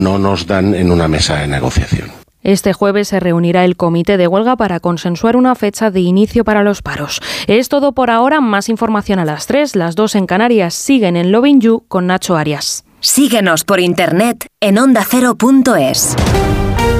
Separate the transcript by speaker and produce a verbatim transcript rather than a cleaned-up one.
Speaker 1: no nos dan en una mesa de negociación.
Speaker 2: Este jueves se reunirá el comité de huelga para consensuar una fecha de inicio para los paros. Es todo por ahora. Más información a las tres, las dos en Canarias. Siguen en Loving You con Nacho Arias.
Speaker 3: Síguenos por internet en onda cero punto es.